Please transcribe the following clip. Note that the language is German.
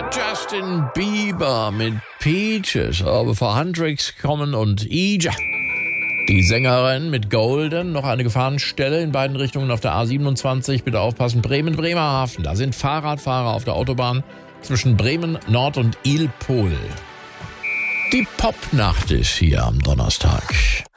Justin Bieber mit Peaches. Aber bevor Huntrix kommen und Ija. Die Sängerin mit Golden, noch eine Gefahrenstelle in beiden Richtungen auf der A27. Bitte aufpassen, Bremen-Bremerhaven. Da sind Fahrradfahrer auf der Autobahn zwischen Bremen Nord und Ilpol. Die Popnacht ist hier am Donnerstag.